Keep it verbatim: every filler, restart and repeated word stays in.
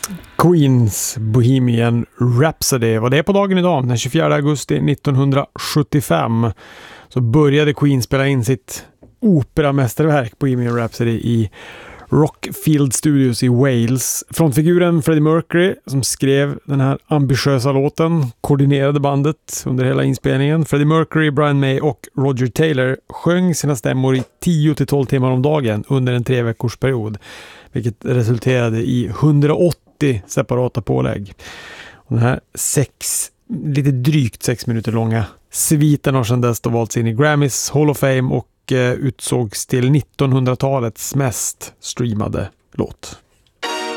Queens Bohemian Rhapsody. Och det är på dagen idag, den tjugofjärde augusti nittonhundrasjuttiofem, så började Queen spela in sitt operamästerverk Bohemian Rhapsody i Rockfield Studios i Wales. Frontfiguren Freddie Mercury, som skrev den här ambitiösa låten, koordinerade bandet under hela inspelningen. Freddie Mercury, Brian May och Roger Taylor sjöng sina stämmor i tio till tolv timmar om dagen under en tre veckors period, vilket resulterade i hundraåttio separata pålägg. Och den här sex, lite drygt sex minuter långa sviten har sedan dess då valts in i Grammys Hall of Fame och utsågs till nittonhundratalets mest streamade låt.